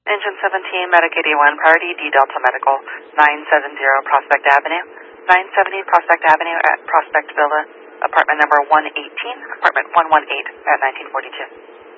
Engine 17, Medicaid 81, Priority D Delta Medical, 970 Prospect Avenue. 970 Prospect Avenue at Prospect Villa, apartment number 118, apartment 118 at 1942.